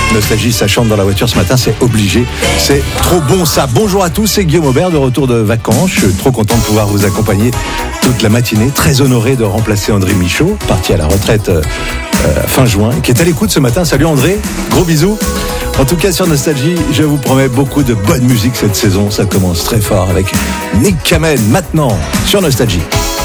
Nostalgie, ça chante dans la voiture ce matin, c'est obligé. C'est trop bon ça. Bonjour à tous, c'est Guillaume Aubert de retour de vacances. Je suis trop content de pouvoir vous accompagner toute la matinée. Très honoré de remplacer André Michaud, parti à la retraite fin juin, qui est à l'écoute ce matin. Salut André, gros bisous. En tout cas sur Nostalgie, je vous promets beaucoup de bonne musique cette saison. Ça commence très fort avec Nick Kamen maintenant sur Nostalgie.